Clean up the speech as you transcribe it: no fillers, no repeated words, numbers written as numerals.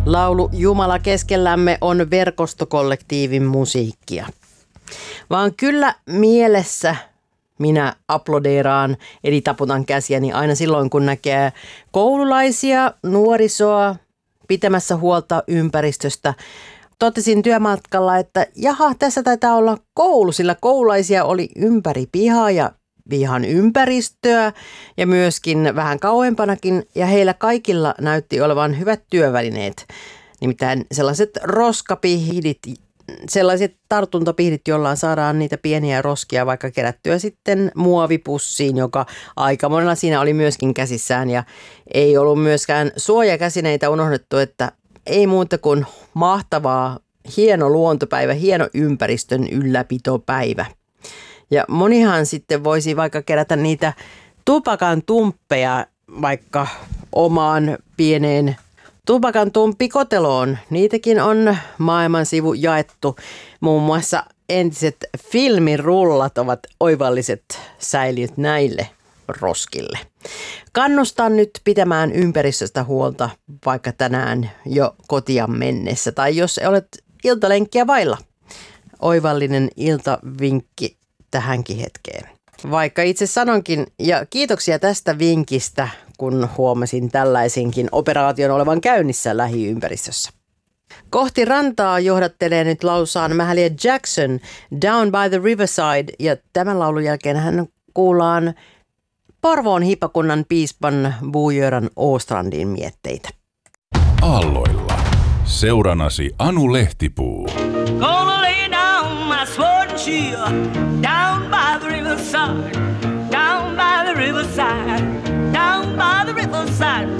Laulu Jumala keskellämme on verkostokollektiivin musiikkia. Vaan kyllä mielessä minä aplodeeraan eli taputan käsiäni aina silloin, kun näkee koululaisia, nuorisoa pitämässä huolta ympäristöstä. Totesin työmatkalla, että jaha, tässä taitaa olla koulu, sillä koululaisia oli ympäri pihaa ja pihan ympäristöä ja myöskin vähän kauempanakin, ja heillä kaikilla näytti olevan hyvät työvälineet. Nimittäin sellaiset roskapihdit, sellaiset tartuntapihdit, joilla saadaan niitä pieniä roskia vaikka kerättyä sitten muovipussiin, joka aika monella siinä oli myöskin käsissään, ja ei ollut myöskään suojakäsineitä unohdettu, että ei muuta kuin mahtavaa, hieno luontopäivä, hieno ympäristön ylläpitopäivä. Ja monihan sitten voisi vaikka kerätä niitä tupakan tumppeja vaikka omaan pieneen tupakan tumppikoteloon. Niitäkin on maailman sivu jaettu. Muun muassa entiset filmirullat ovat oivalliset säiliöt näille roskille. Kannustan nyt pitämään ympäristöstä huolta vaikka tänään jo kotia mennessä. Tai jos olet iltalenkkiä vailla. Oivallinen iltavinkki tähänkin hetkeen. Vaikka itse sanonkin, ja kiitoksia tästä vinkistä, kun huomasin tällaisinkin operaation olevan käynnissä lähiympäristössä. Kohti rantaa johdattelee nyt laulusaan Mahalia Jackson, Down by the Riverside, ja tämän laulun jälkeen hän kuullaan Porvoon hiippakunnan piispan Bo-Göran Åstrandin mietteitä. Aalloilla. Seuranasi Anu Lehtipuu. Gonna lay down my sword and shield down by the riverside, down by the riverside, down by the riverside.